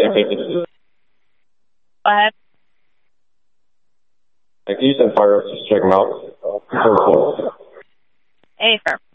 Go ahead. Can you send fire ups to check them out? Hey, sir.